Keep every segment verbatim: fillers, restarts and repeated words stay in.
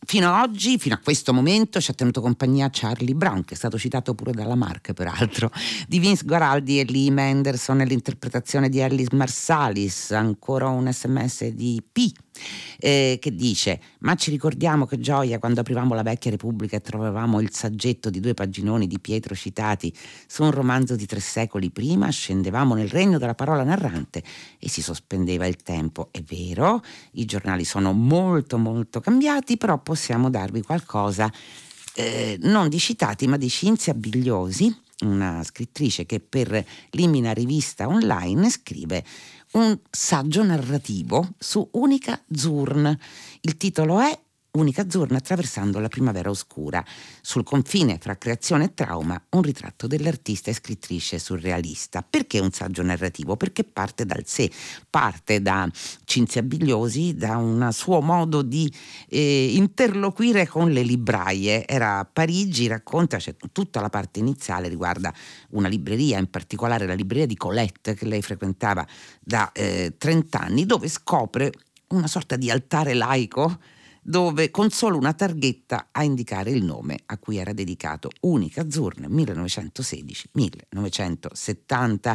fino a oggi, fino a questo momento, ci ha tenuto compagnia Charlie Brown, che è stato citato pure dalla Mark peraltro, di Vince Guaraldi e Lee Manderson nell'interpretazione di Alice Marsalis. Ancora un sms di P eh, che dice: ma ci ricordiamo che gioia quando aprivamo la Vecchia Repubblica e trovavamo il saggetto di due paginoni di Pietro citati su un romanzo di tre secoli prima, scendevamo nel regno della parola narrante e si sospendeva il tempo. È vero, i giornali sono molto molto cambiati, però possiamo darvi qualcosa eh, non di citati ma di Cinzia Bigliosi, una scrittrice che per Limina Rivista Online scrive un saggio narrativo su Unica Zurn. Il titolo è Unica Zurn attraversando la primavera oscura. Sul confine fra creazione e trauma, un ritratto dell'artista e scrittrice surrealista. Perché un saggio narrativo? Perché parte dal sé, parte da Cinzia Bigliosi, da un suo modo di eh, interloquire con le libraie. Era a Parigi, racconta, c'è tutta la parte iniziale riguarda una libreria, in particolare la libreria di Colette che lei frequentava da eh, trenta anni, dove scopre una sorta di altare laico dove con solo una targhetta a indicare il nome a cui era dedicato, Unica Zurn millenovecentosedici millenovecentosettanta,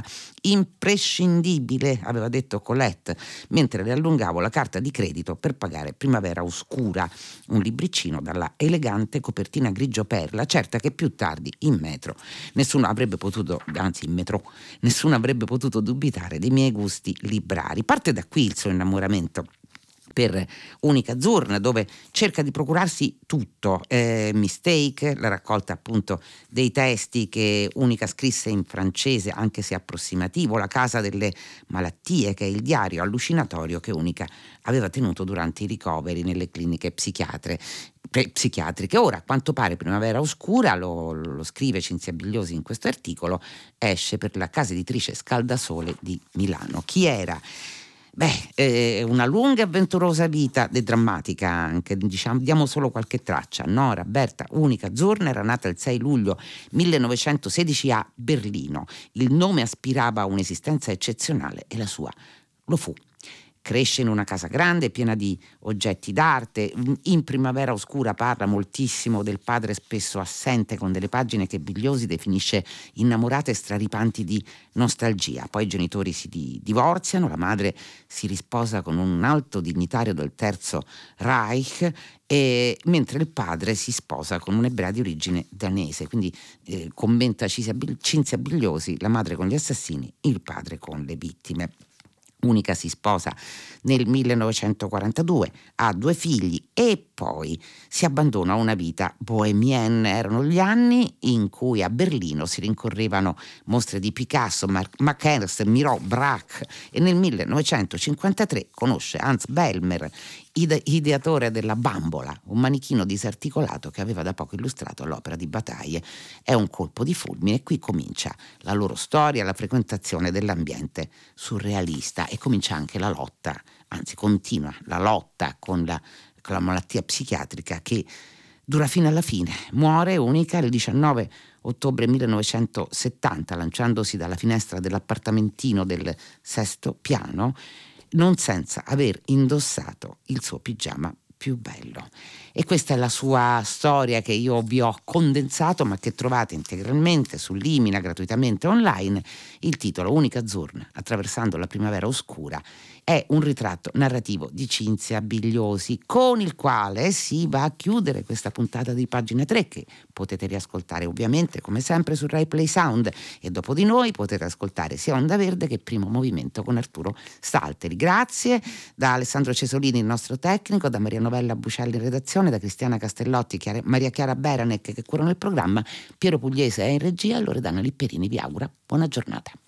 imprescindibile, aveva detto Colette mentre le allungavo la carta di credito per pagare Primavera Oscura, un libricino dalla elegante copertina grigio perla, certa che più tardi in metro nessuno avrebbe potuto, anzi in metro nessuno avrebbe potuto dubitare dei miei gusti librari. Parte da qui il suo innamoramento per Unica Zurn, dove cerca di procurarsi tutto, eh, Mistake, la raccolta appunto dei testi che Unica scrisse in francese, anche se approssimativo, La casa delle malattie, che è il diario allucinatorio che Unica aveva tenuto durante i ricoveri nelle cliniche psichiatre, psichiatriche. Ora, a quanto pare, Primavera Oscura, lo, lo scrive Cinzia Bigliosi in questo articolo, esce per la casa editrice Scaldasole di Milano. Chi era? Beh, eh, una lunga e avventurosa vita, e drammatica anche, diciamo, diamo solo qualche traccia. Nora Berta Unica Zurn era nata il sei luglio millenovecentosedici a Berlino. Il nome aspirava a un'esistenza eccezionale e la sua lo fu. Cresce in una casa grande piena di oggetti d'arte. In Primavera Oscura parla moltissimo del padre spesso assente, con delle pagine che Bigliosi definisce innamorate e straripanti di nostalgia. Poi i genitori si di- divorziano, la madre si risposa con un alto dignitario del Terzo Reich, e, mentre il padre si sposa con un'ebrea di origine danese. Quindi eh, commenta Cinzia Bigliosi: la madre con gli assassini, il padre con le vittime. Unica si sposa nel millenovecentoquarantadue, ha due figli e poi si abbandona a una vita bohemienne. Erano gli anni in cui a Berlino si rincorrevano mostre di Picasso, Macers, Miró, Braque, e nel millenovecentocinquantatré conosce Hans Bellmer, ide- ideatore della Bambola, un manichino disarticolato che aveva da poco illustrato l'opera di Bataille. È un colpo di fulmine e qui comincia la loro storia, la frequentazione dell'ambiente surrealista, e comincia anche la lotta, anzi continua la lotta con la, con la malattia psichiatrica che dura fino alla fine. Muore Unica il diciannove ottobre millenovecentosettanta lanciandosi dalla finestra dell'appartamentino del sesto piano, non senza aver indossato il suo pigiama più bello. E questa è la sua storia che io vi ho condensato, ma che trovate integralmente su Limina gratuitamente online. Il titolo, Unica Zurn attraversando la primavera oscura, è un ritratto narrativo di Cinzia Bigliosi, con il quale si va a chiudere questa puntata di Pagina tre, che potete riascoltare ovviamente come sempre su Rai Play Sound, e dopo di noi potete ascoltare sia Onda Verde che Primo Movimento con Arturo Stalteri. Grazie da Alessandro Cesolini, il nostro tecnico, da Maria Novella Buscelli in redazione, da Cristiana Castellotti, Chiara, Maria Chiara Beranec che curano il programma, Piero Pugliese è in regia e Loredana Lipperini vi augura buona giornata.